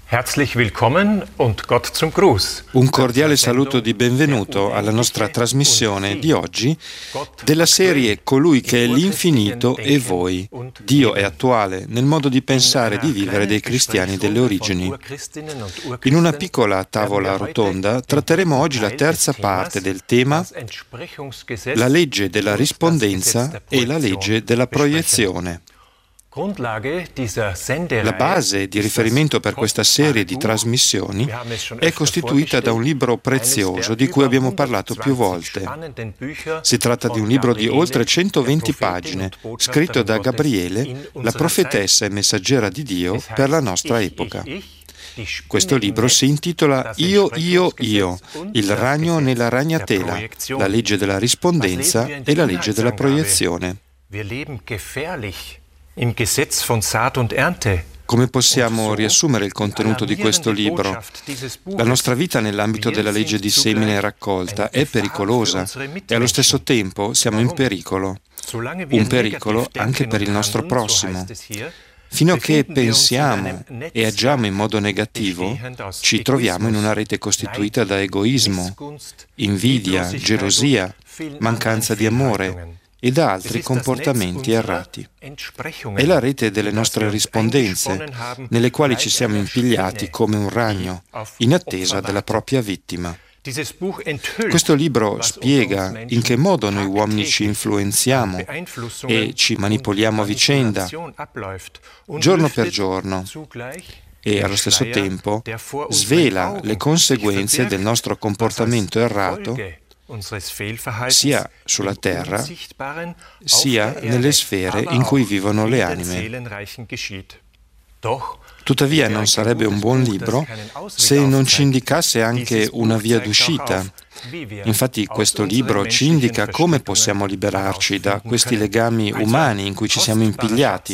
Herzlich willkommen und Gott zum Gruß. Un cordiale saluto di benvenuto alla nostra trasmissione di oggi della serie Colui che è l'infinito e voi. Dio è attuale nel modo di pensare e di vivere dei cristiani delle origini. In una piccola tavola rotonda tratteremo oggi la terza parte del tema la legge della rispondenza e la legge della proiezione. La base di riferimento per questa serie di trasmissioni è costituita da un libro prezioso di cui abbiamo parlato più volte. Si tratta di un libro di oltre 120 pagine, scritto da Gabriele, la profetessa e messaggera di Dio per la nostra epoca. Questo libro si intitola Io, il ragno nella ragnatela, la legge della rispondenza e la legge della proiezione. Come possiamo riassumere il contenuto di questo libro? La nostra vita nell'ambito della legge di semine e raccolta è pericolosa e allo stesso tempo siamo in pericolo. Un pericolo anche per il nostro prossimo. Fino a che pensiamo e agiamo in modo negativo, ci troviamo in una rete costituita da egoismo, invidia, gelosia, mancanza di amore e da altri comportamenti errati. È la rete delle nostre rispondenze, nelle quali ci siamo impigliati come un ragno, in attesa della propria vittima. Questo libro spiega in che modo noi uomini ci influenziamo e ci manipoliamo a vicenda, giorno per giorno, e allo stesso tempo svela le conseguenze del nostro comportamento errato sia sulla terra, sia nelle sfere in cui vivono le anime. Tuttavia non sarebbe un buon libro se non ci indicasse anche una via d'uscita. Infatti questo libro ci indica come possiamo liberarci da questi legami umani in cui ci siamo impigliati.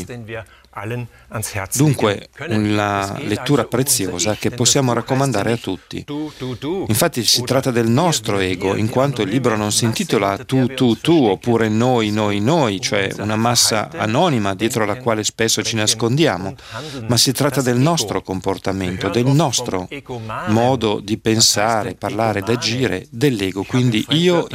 Dunque, una lettura preziosa che possiamo raccomandare a tutti. Infatti si tratta del nostro ego, in quanto il libro non si intitola tu, oppure noi, cioè una massa anonima dietro la quale spesso ci nascondiamo, ma si tratta del nostro comportamento, del nostro modo di pensare, parlare ed agire, dell'ego, quindi io.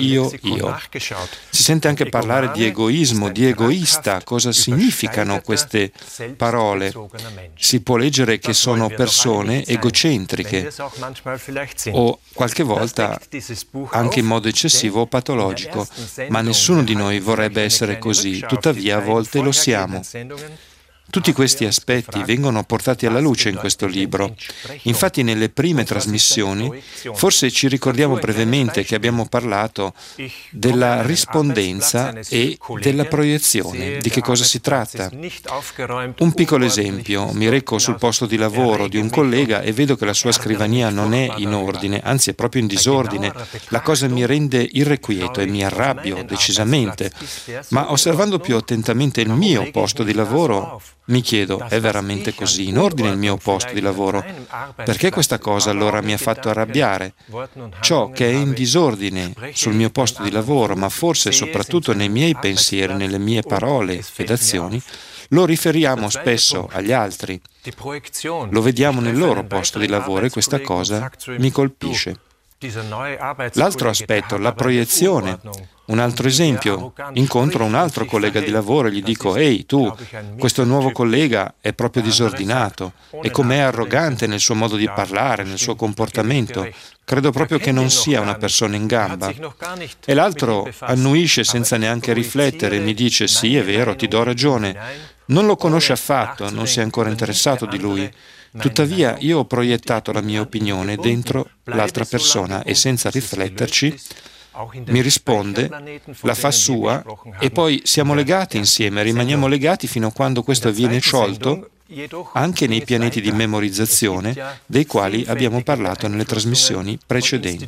Si sente anche parlare di egoismo, di egoista. Cosa significano queste parole? Si può leggere che sono persone egocentriche o qualche volta anche in modo eccessivo o patologico, ma nessuno di noi vorrebbe essere così, tuttavia a volte lo siamo. Tutti questi aspetti vengono portati alla luce in questo libro. Infatti nelle prime trasmissioni forse ci ricordiamo brevemente che abbiamo parlato della rispondenza e della proiezione. Di che cosa si tratta? Un piccolo esempio: mi reco sul posto di lavoro di un collega e vedo che la sua scrivania non è in ordine, anzi è proprio in disordine. La cosa mi rende irrequieto e mi arrabbio decisamente. Ma osservando più attentamente il mio posto di lavoro, mi chiedo, è veramente così in ordine il mio posto di lavoro? Perché questa cosa allora mi ha fatto arrabbiare? Ciò che è in disordine sul mio posto di lavoro, ma forse soprattutto nei miei pensieri, nelle mie parole ed azioni, lo riferiamo spesso agli altri. Lo vediamo nel loro posto di lavoro e questa cosa mi colpisce. L'altro aspetto, la proiezione. Un altro esempio, incontro un altro collega di lavoro e gli dico: «Ehi, tu, questo nuovo collega è proprio disordinato e com'è arrogante nel suo modo di parlare, nel suo comportamento. Credo proprio che non sia una persona in gamba». E l'altro annuisce senza neanche riflettere e mi dice: «Sì, è vero, ti do ragione». Non lo conosce affatto, non si è ancora interessato di lui. Tuttavia io ho proiettato la mia opinione dentro l'altra persona e senza rifletterci mi risponde, la fa sua e poi siamo legati insieme, rimaniamo legati fino a quando questo viene sciolto anche nei pianeti di memorizzazione dei quali abbiamo parlato nelle trasmissioni precedenti.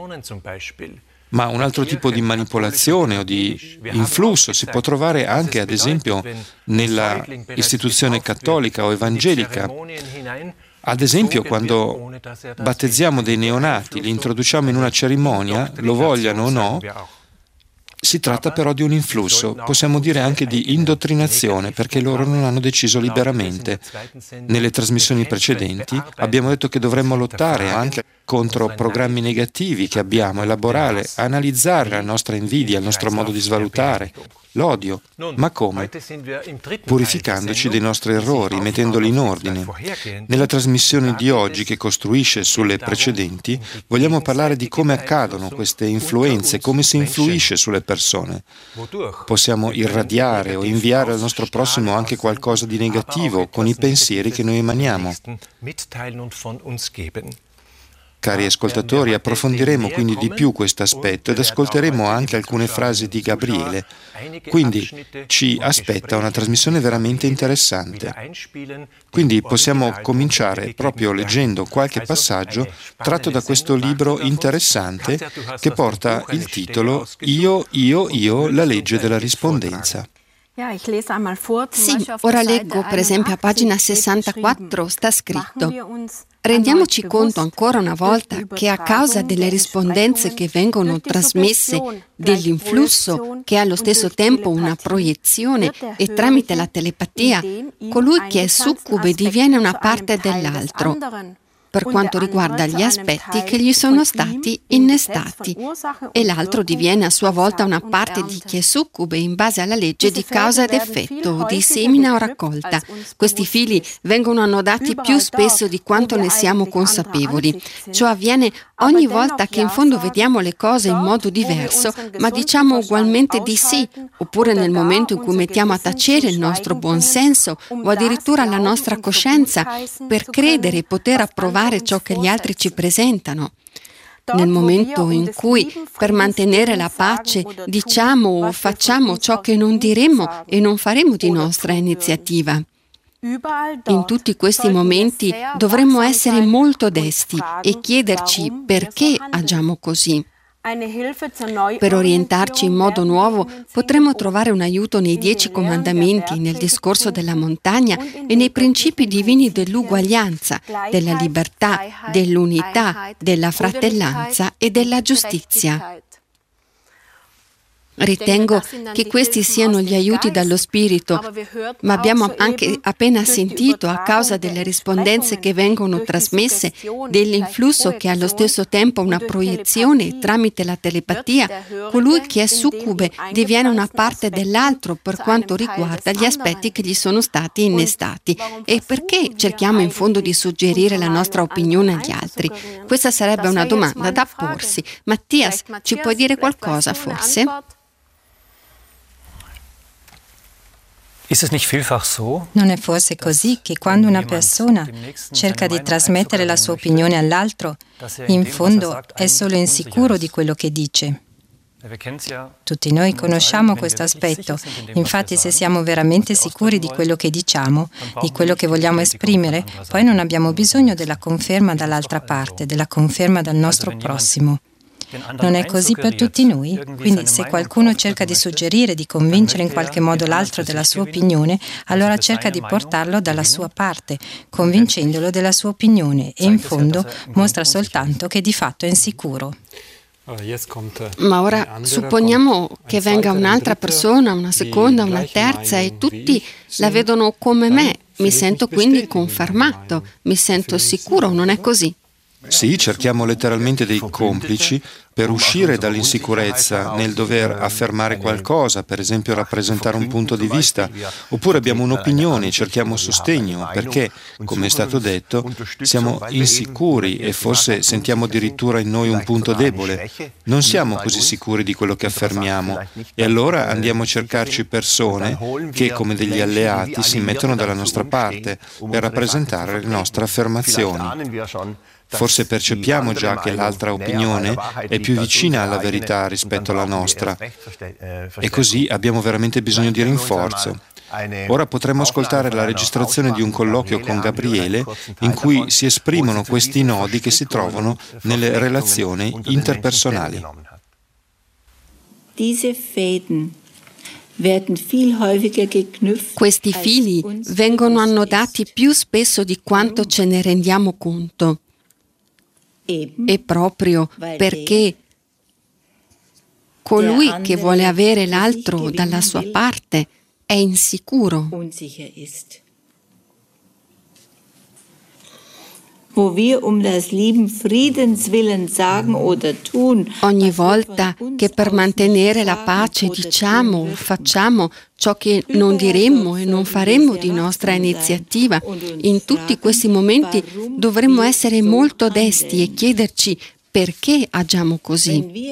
Ma un altro tipo di manipolazione o di influsso si può trovare anche, ad esempio, nella istituzione cattolica o evangelica. Ad esempio, quando battezziamo dei neonati, li introduciamo in una cerimonia, lo vogliano o no, Si tratta però di un influsso, possiamo dire anche di indottrinazione, perché loro non hanno deciso liberamente. Nelle trasmissioni precedenti abbiamo detto che dovremmo lottare anche contro programmi negativi che abbiamo, elaborare, analizzare la nostra invidia, il nostro modo di svalutare, l'odio. Ma come? Purificandoci dei nostri errori, mettendoli in ordine. Nella trasmissione di oggi, che costruisce sulle precedenti, vogliamo parlare di come accadono queste influenze, come si influisce sulle persone. Possiamo irradiare o inviare al nostro prossimo anche qualcosa di negativo con i pensieri che noi emaniamo. Cari ascoltatori, approfondiremo quindi di più questo aspetto ed ascolteremo anche alcune frasi di Gabriele. Quindi ci aspetta una trasmissione veramente interessante. Quindi possiamo cominciare proprio leggendo qualche passaggio tratto da questo libro interessante che porta il titolo Io, la legge della rispondenza. Sì, ora leggo per esempio a pagina 64 sta scritto: rendiamoci conto ancora una volta che a causa delle rispondenze che vengono trasmesse, dell'influsso che è allo stesso tempo una proiezione e tramite la telepatia, colui che è succube diviene una parte dell'altro per quanto riguarda gli aspetti che gli sono stati innestati, e l'altro diviene a sua volta una parte di chi è succube in base alla legge di causa ed effetto, di semina o raccolta. Questi fili vengono annodati più spesso di quanto ne siamo consapevoli. Ciò avviene ogni volta che in fondo vediamo le cose in modo diverso, ma diciamo ugualmente di sì, oppure nel momento in cui mettiamo a tacere il nostro buonsenso o addirittura la nostra coscienza per credere e poter approvare ciò che gli altri ci presentano. Nel momento in cui, per mantenere la pace, diciamo o facciamo ciò che non diremmo e non faremo di nostra iniziativa. In tutti questi momenti dovremmo essere molto desti e chiederci perché agiamo così. Per orientarci in modo nuovo potremo trovare un aiuto nei 10 comandamenti, nel discorso della montagna e nei principi divini dell'uguaglianza, della libertà, dell'unità, della fratellanza e della giustizia. Ritengo che questi siano gli aiuti dallo Spirito, ma abbiamo anche appena sentito, a causa delle rispondenze che vengono trasmesse, dell'influsso che è allo stesso tempo una proiezione tramite la telepatia, colui che è succube diviene una parte dell'altro per quanto riguarda gli aspetti che gli sono stati innestati. E perché cerchiamo in fondo di suggerire la nostra opinione agli altri? Questa sarebbe una domanda da porsi. Mattias, ci puoi dire qualcosa forse? Non è forse così che quando una persona cerca di trasmettere la sua opinione all'altro, in fondo è solo insicuro di quello che dice? Tutti noi conosciamo questo aspetto. Infatti, se siamo veramente sicuri di quello che diciamo, di quello che vogliamo esprimere, poi non abbiamo bisogno della conferma dall'altra parte, della conferma dal nostro prossimo. Non è così per tutti noi? Quindi se qualcuno cerca di suggerire, di convincere in qualche modo l'altro della sua opinione, allora cerca di portarlo dalla sua parte, convincendolo della sua opinione, e in fondo mostra soltanto che di fatto è insicuro. Ma ora supponiamo che venga un'altra persona, una seconda, una terza, e tutti la vedono come me. Mi sento quindi confermato, mi sento sicuro, non è così? Sì, cerchiamo letteralmente dei complici per uscire dall'insicurezza nel dover affermare qualcosa, per esempio rappresentare un punto di vista, oppure abbiamo un'opinione e cerchiamo sostegno, perché, come è stato detto, siamo insicuri e forse sentiamo addirittura in noi un punto debole. Non siamo così sicuri di quello che affermiamo e allora andiamo a cercarci persone che, come degli alleati, si mettono dalla nostra parte per rappresentare le nostre affermazioni. Forse percepiamo già che l'altra opinione è più vicina alla verità rispetto alla nostra e così abbiamo veramente bisogno di rinforzo. Ora potremo ascoltare la registrazione di un colloquio con Gabriele in cui si esprimono questi nodi che si trovano nelle relazioni interpersonali. Questi fili vengono annodati più spesso di quanto ce ne rendiamo conto. E proprio perché colui che vuole avere l'altro dalla sua parte è insicuro. Ogni volta che per mantenere la pace diciamo o facciamo ciò che non diremmo e non faremmo di nostra iniziativa, in tutti questi momenti dovremmo essere molto desti e chiederci perché agiamo così.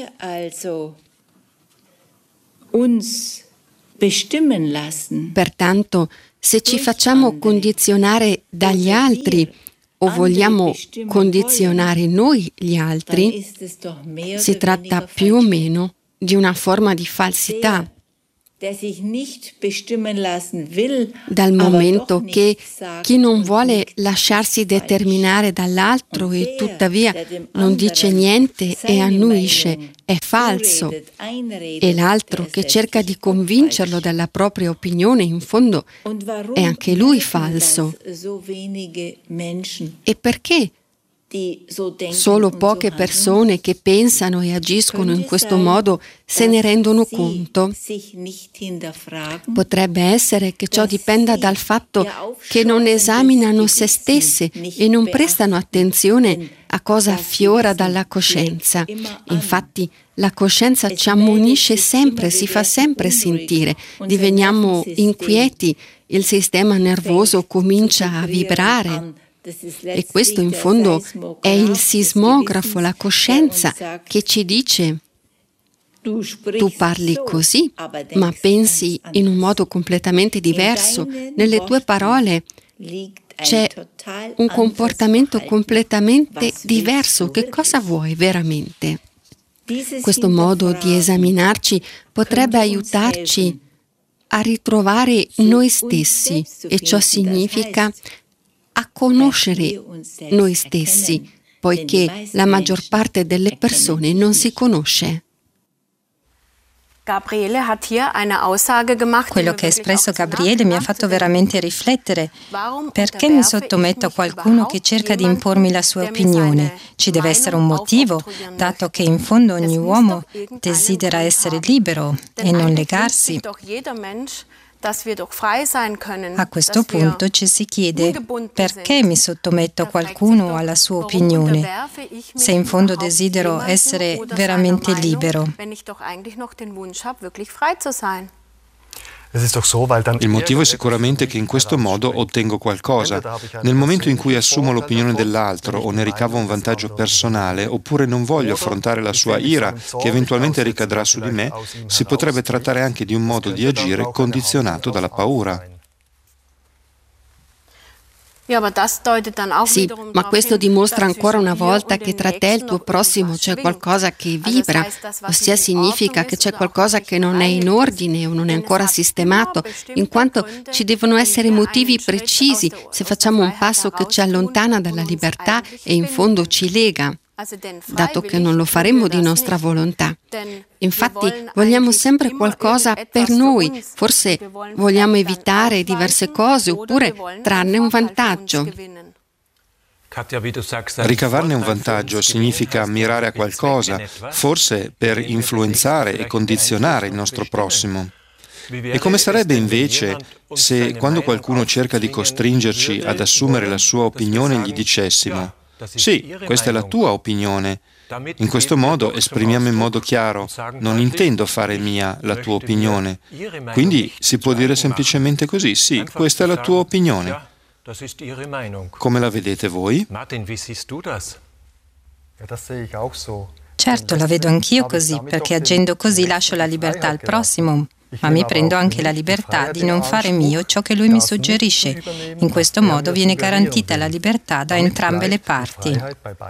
Pertanto, se ci facciamo condizionare dagli altri o vogliamo condizionare noi gli altri, si tratta più o meno di una forma di falsità. Dal momento che chi non vuole lasciarsi determinare dall'altro e tuttavia non dice niente e annuisce è falso, e l'altro che cerca di convincerlo della propria opinione in fondo è anche lui falso. E perché solo poche persone che pensano e agiscono in questo modo se ne rendono conto? Potrebbe essere che ciò dipenda dal fatto che non esaminano se stesse e non prestano attenzione a cosa affiora dalla coscienza. Infatti, la coscienza ci ammonisce sempre, si fa sempre sentire, diveniamo inquieti, il sistema nervoso comincia a vibrare. E questo in fondo è il sismografo, la coscienza che ci dice: tu parli così, ma pensi in un modo completamente diverso. Nelle tue parole c'è un comportamento completamente diverso. Che cosa vuoi veramente? Questo modo di esaminarci potrebbe aiutarci a ritrovare noi stessi, e ciò significa a conoscere noi stessi, poiché la maggior parte delle persone non si conosce. Quello che ha espresso Gabriele mi ha fatto veramente riflettere. Perché mi sottometto a qualcuno che cerca di impormi la sua opinione? Ci deve essere un motivo, dato che in fondo ogni uomo desidera essere libero e non legarsi. A questo punto ci si chiede: perché mi sottometto a qualcuno o alla sua opinione, se in fondo desidero essere veramente libero? Il motivo è sicuramente che in questo modo ottengo qualcosa. Nel momento in cui assumo l'opinione dell'altro o ne ricavo un vantaggio personale, oppure non voglio affrontare la sua ira che eventualmente ricadrà su di me, si potrebbe trattare anche di un modo di agire condizionato dalla paura. Sì, ma questo dimostra ancora una volta che tra te e il tuo prossimo c'è qualcosa che vibra, ossia significa che c'è qualcosa che non è in ordine o non è ancora sistemato, in quanto ci devono essere motivi precisi se facciamo un passo che ci allontana dalla libertà e in fondo ci lega, dato che non lo faremo di nostra volontà. Infatti vogliamo sempre qualcosa per noi, forse vogliamo evitare diverse cose oppure trarne un vantaggio. Ricavarne un vantaggio significa mirare a qualcosa, forse per influenzare e condizionare il nostro prossimo. E come sarebbe invece se, quando qualcuno cerca di costringerci ad assumere la sua opinione, gli dicessimo: sì, questa è la tua opinione. In questo modo esprimiamo in modo chiaro: non intendo fare mia la tua opinione. Quindi si può dire semplicemente così: sì, questa è la tua opinione. Come la vedete voi? Certo, la vedo anch'io così, perché agendo così lascio la libertà al prossimo. Ma mi prendo anche la libertà di non fare mio ciò che lui mi suggerisce. In questo modo viene garantita la libertà da entrambe le parti.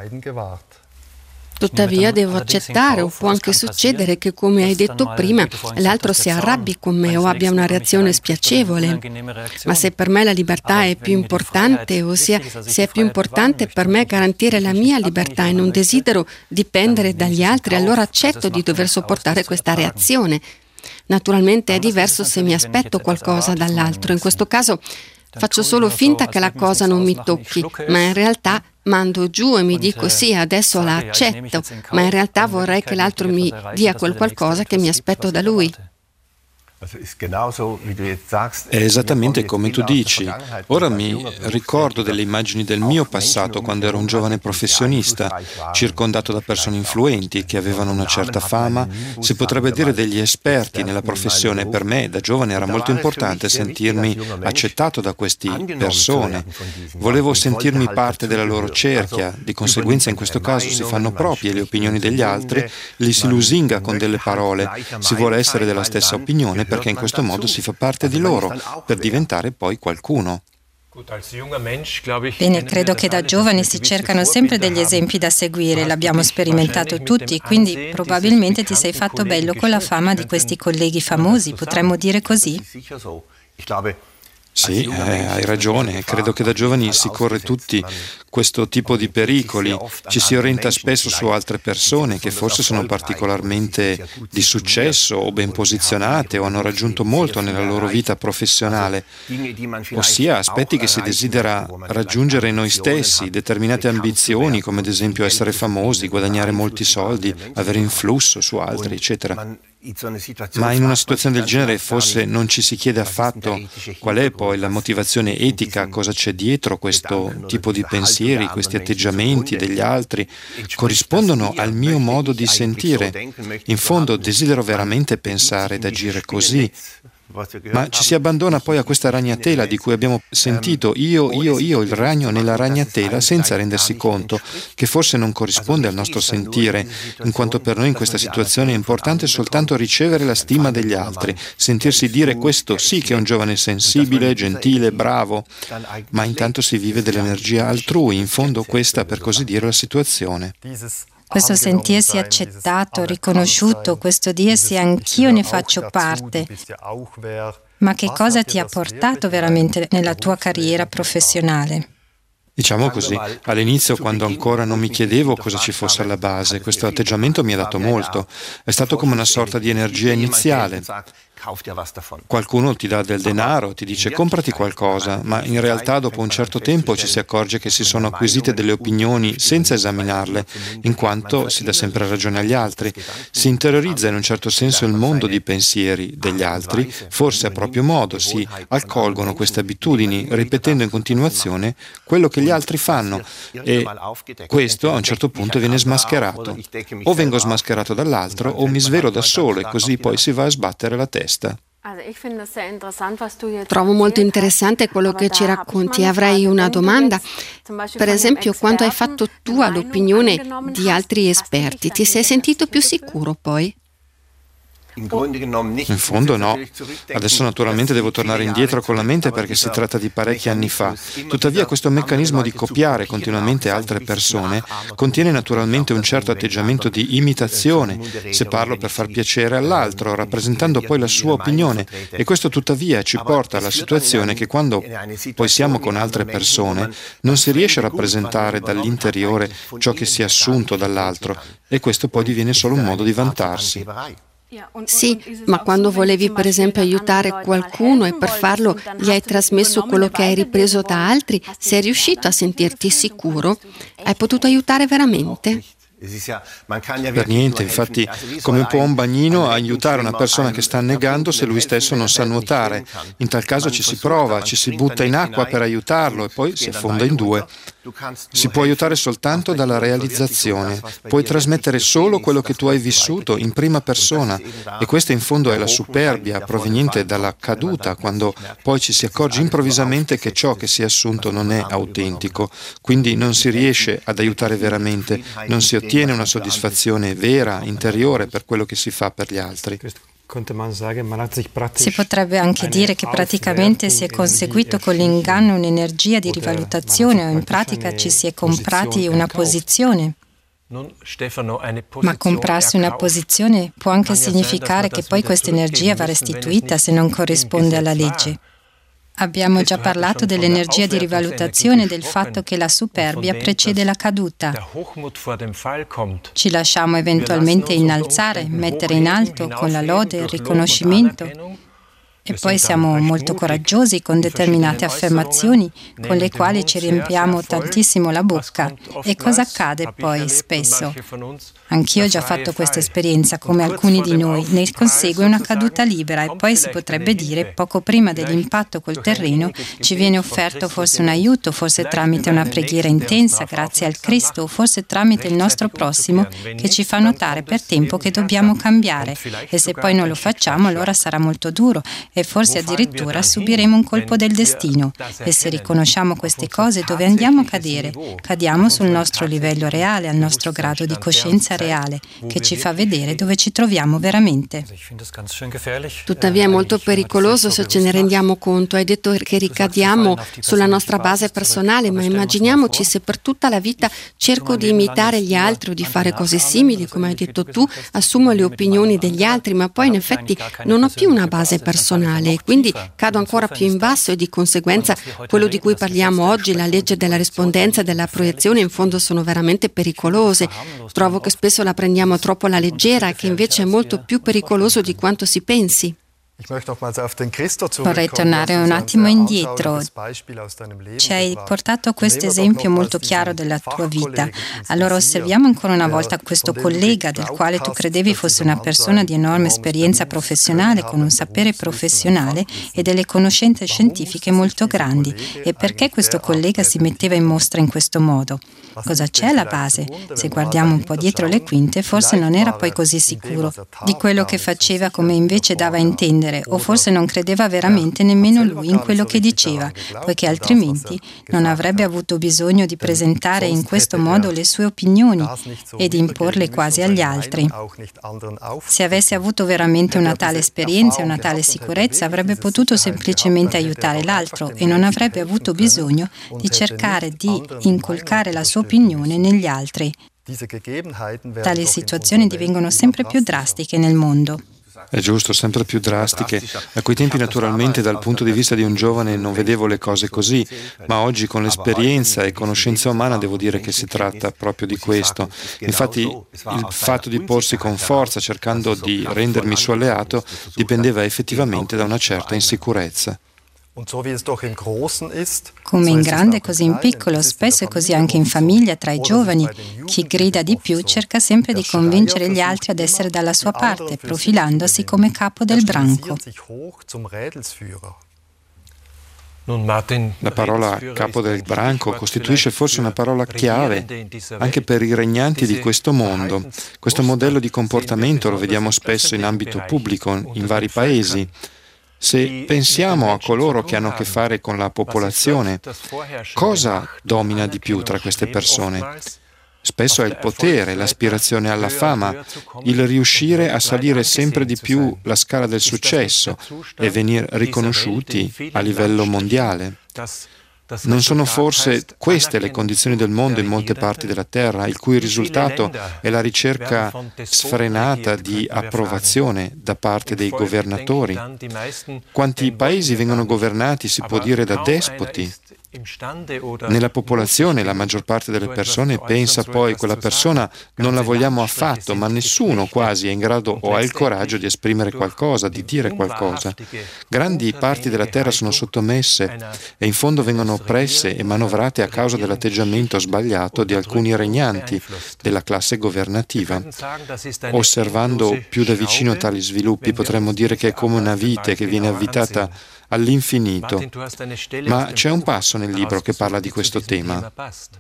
Tuttavia devo accettare, o può anche succedere che, come hai detto prima, l'altro si arrabbi con me o abbia una reazione spiacevole. Ma se per me la libertà è più importante, ossia se è più importante per me garantire la mia libertà e non desidero dipendere dagli altri, allora accetto di dover sopportare questa reazione. Naturalmente è diverso se mi aspetto qualcosa dall'altro. In questo caso faccio solo finta che la cosa non mi tocchi, ma in realtà mando giù e mi dico sì, adesso la accetto, ma in realtà vorrei che l'altro mi dia quel qualcosa che mi aspetto da lui. È esattamente come tu dici. Ora mi ricordo delle immagini del mio passato quando ero un giovane professionista, circondato da persone influenti che avevano una certa fama, si potrebbe dire degli esperti nella professione. Per me, da giovane, era molto importante sentirmi accettato da queste persone. Volevo sentirmi parte della loro cerchia, di conseguenza in questo caso si fanno proprie le opinioni degli altri, li si lusinga con delle parole, si vuole essere della stessa opinione perché in questo modo si fa parte di loro, per diventare poi qualcuno. Bene, credo che da giovani si cercano sempre degli esempi da seguire, l'abbiamo sperimentato tutti, quindi probabilmente ti sei fatto bello con la fama di questi colleghi famosi, potremmo dire così? Sì, hai ragione, credo che da giovani si corre tutti questo tipo di pericoli, ci si orienta spesso su altre persone che forse sono particolarmente di successo o ben posizionate o hanno raggiunto molto nella loro vita professionale, ossia aspetti che si desidera raggiungere noi stessi, determinate ambizioni come ad esempio essere famosi, guadagnare molti soldi, avere influsso su altri, eccetera. Ma in una situazione del genere forse non ci si chiede affatto qual è poi la motivazione etica, cosa c'è dietro questo tipo di pensieri, questi atteggiamenti degli altri, corrispondono al mio modo di sentire. In fondo desidero veramente pensare ed agire così. Ma ci si abbandona poi a questa ragnatela di cui abbiamo sentito io, il ragno nella ragnatela, senza rendersi conto che forse non corrisponde al nostro sentire, in quanto per noi in questa situazione è importante soltanto ricevere la stima degli altri, sentirsi dire questo sì che è un giovane sensibile, gentile, bravo, ma intanto si vive dell'energia altrui, in fondo questa per così dire la situazione. Questo sentirsi accettato, riconosciuto, questo dirsi anch'io ne faccio parte. Ma che cosa ti ha portato veramente nella tua carriera professionale? Diciamo così, all'inizio, quando ancora non mi chiedevo cosa ci fosse alla base, questo atteggiamento mi ha dato molto. È stato come una sorta di energia iniziale. Qualcuno ti dà del denaro, ti dice comprati qualcosa, ma in realtà dopo un certo tempo ci si accorge che si sono acquisite delle opinioni senza esaminarle, in quanto si dà sempre ragione agli altri. Si interiorizza in un certo senso il mondo di pensieri degli altri, forse a proprio modo si accolgono queste abitudini, ripetendo in continuazione quello che gli altri fanno, e questo a un certo punto viene smascherato. O vengo smascherato dall'altro o mi svelo da solo e così poi si va a sbattere la testa. Trovo molto interessante quello che ci racconti. Avrei una domanda. Per esempio, quando hai fatto tua l'opinione di altri esperti, ti sei sentito più sicuro poi? In fondo no. Adesso naturalmente devo tornare indietro con la mente perché si tratta di parecchi anni fa. Tuttavia questo meccanismo di copiare continuamente altre persone contiene naturalmente un certo atteggiamento di imitazione, se parlo per far piacere all'altro, rappresentando poi la sua opinione, e questo tuttavia ci porta alla situazione che quando poi siamo con altre persone non si riesce a rappresentare dall'interiore ciò che si è assunto dall'altro, e questo poi diviene solo un modo di vantarsi. Sì, ma quando volevi per esempio aiutare qualcuno e per farlo gli hai trasmesso quello che hai ripreso da altri, sei riuscito a sentirti sicuro? Hai potuto aiutare veramente? Per niente, infatti, come può un bagnino aiutare una persona che sta annegando se lui stesso non sa nuotare? In tal caso ci si prova, ci si butta in acqua per aiutarlo e poi si affonda in due. Si può aiutare soltanto dalla realizzazione, puoi trasmettere solo quello che tu hai vissuto in prima persona, e questa in fondo è la superbia proveniente dalla caduta, quando poi ci si accorge improvvisamente che ciò che si è assunto non è autentico, quindi non si riesce ad aiutare veramente, non si ottiene una soddisfazione vera, interiore per quello che si fa per gli altri. Si potrebbe anche dire che praticamente si è conseguito con l'inganno un'energia di rivalutazione, o in pratica ci si è comprati una posizione. Ma comprarsi una posizione può anche significare che poi questa energia va restituita se non corrisponde alla legge. Abbiamo già parlato dell'energia di rivalutazione e del fatto che la superbia precede la caduta. Ci lasciamo eventualmente innalzare, mettere in alto con la lode e il riconoscimento, E poi siamo molto coraggiosi con determinate affermazioni con le quali ci riempiamo tantissimo la bocca. E cosa accade poi spesso? Anch'io ho già fatto questa esperienza, come alcuni di noi. Ne consegue una caduta libera e poi si potrebbe dire, poco prima dell'impatto col terreno, ci viene offerto forse un aiuto, forse tramite una preghiera intensa, grazie al Cristo, o forse tramite il nostro prossimo che ci fa notare per tempo che dobbiamo cambiare. E se poi non lo facciamo, allora sarà molto duro e forse addirittura subiremo un colpo del destino. E se riconosciamo queste cose, dove andiamo a cadere? Cadiamo sul nostro livello reale, al nostro grado di coscienza reale, che ci fa vedere dove ci troviamo veramente. Tuttavia è molto pericoloso se ce ne rendiamo conto. Hai detto che ricadiamo sulla nostra base personale, ma immaginiamoci se per tutta la vita cerco di imitare gli altri o di fare cose simili, come hai detto tu, assumo le opinioni degli altri, ma poi in effetti non ho più una base personale e quindi cado ancora più in basso e di conseguenza quello di cui parliamo oggi, la legge della rispondenza e della proiezione, in fondo sono veramente pericolose. Trovo che spesso la prendiamo troppo alla leggera e che invece è molto più pericoloso di quanto si pensi. Vorrei tornare un attimo indietro. Ci hai portato questo esempio molto chiaro della tua vita. Allora osserviamo ancora una volta questo collega del quale tu credevi fosse una persona di enorme esperienza professionale, con un sapere professionale e delle conoscenze scientifiche molto grandi. E perché questo collega si metteva in mostra in questo modo? Cosa c'è alla base? Se guardiamo un po' dietro le quinte, forse non era poi così sicuro di quello che faceva come invece dava a intendere, o forse non credeva veramente nemmeno lui in quello che diceva, poiché altrimenti non avrebbe avuto bisogno di presentare in questo modo le sue opinioni e di imporle quasi agli altri. Se avesse avuto veramente una tale esperienza e una tale sicurezza, avrebbe potuto semplicemente aiutare l'altro e non avrebbe avuto bisogno di cercare di inculcare la sua opinione negli altri. Tali situazioni divengono sempre più drastiche nel mondo. È giusto, sempre più drastiche. A quei tempi naturalmente dal punto di vista di un giovane non vedevo le cose così, ma oggi con l'esperienza e conoscenza umana devo dire che si tratta proprio di questo. Infatti il fatto di porsi con forza cercando di rendermi suo alleato dipendeva effettivamente da una certa insicurezza. Come in grande, così in piccolo, spesso è così anche in famiglia, tra i giovani. Chi grida di più cerca sempre di convincere gli altri ad essere dalla sua parte, profilandosi come capo del branco. La parola capo del branco costituisce forse una parola chiave anche per i regnanti di questo mondo. Questo modello di comportamento lo vediamo spesso in ambito pubblico in vari paesi. Se pensiamo a coloro che hanno a che fare con la popolazione, cosa domina di più tra queste persone? Spesso è il potere, l'aspirazione alla fama, il riuscire a salire sempre di più la scala del successo e venire riconosciuti a livello mondiale. Non sono forse queste le condizioni del mondo in molte parti della terra, il cui risultato è la ricerca sfrenata di approvazione da parte dei governatori? Quanti paesi vengono governati, si può dire, da despoti? Nella popolazione la maggior parte delle persone pensa poi quella persona non la vogliamo affatto, ma nessuno quasi è in grado o ha il coraggio di esprimere qualcosa, di dire qualcosa. Grandi parti della terra sono sottomesse e in fondo vengono oppresse e manovrate a causa dell'atteggiamento sbagliato di alcuni regnanti della classe governativa. Osservando più da vicino tali sviluppi potremmo dire che è come una vite che viene avvitata all'infinito. Ma c'è un passo nel libro che parla di questo tema.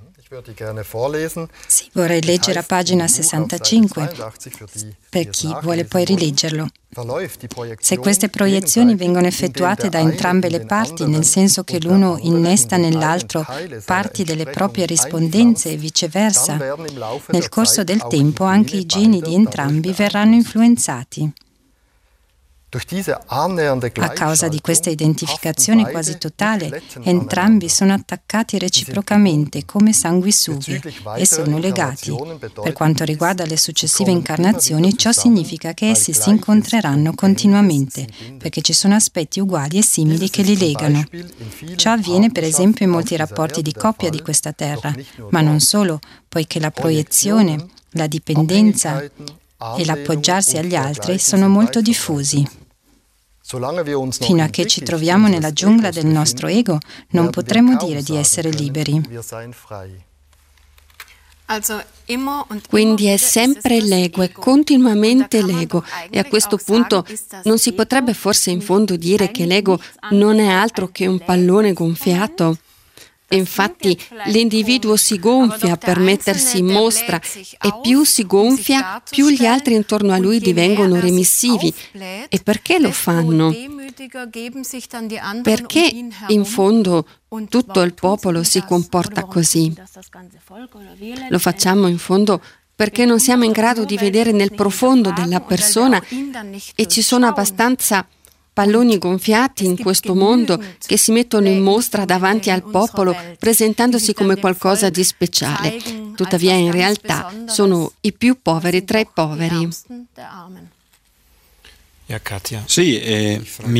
Sì, vorrei leggere a pagina 65 per chi vuole poi rileggerlo. Se queste proiezioni vengono effettuate da entrambe le parti, nel senso che l'uno innesta nell'altro parti delle proprie rispondenze e viceversa, nel corso del tempo anche i geni di entrambi verranno influenzati. A causa di questa identificazione quasi totale, entrambi sono attaccati reciprocamente come sanguisughe e sono legati. Per quanto riguarda le successive incarnazioni, ciò significa che essi si incontreranno continuamente, perché ci sono aspetti uguali e simili che li legano. Ciò avviene per esempio in molti rapporti di coppia di questa terra, ma non solo, poiché la proiezione, la dipendenza e l'appoggiarsi agli altri sono molto diffusi. Fino a che ci troviamo nella giungla del nostro ego, non potremo dire di essere liberi. Quindi è sempre l'ego, è continuamente l'ego, e a questo punto non si potrebbe forse in fondo dire che l'ego non è altro che un pallone gonfiato? Infatti l'individuo si gonfia per mettersi in mostra e più si gonfia, più gli altri intorno a lui divengono remissivi. E perché lo fanno? Perché in fondo tutto il popolo si comporta così? Lo facciamo in fondo perché non siamo in grado di vedere nel profondo della persona e ci sono abbastanza palloni gonfiati in questo mondo che si mettono in mostra davanti al popolo presentandosi come qualcosa di speciale. Tuttavia in realtà sono i più poveri tra i poveri. Sì,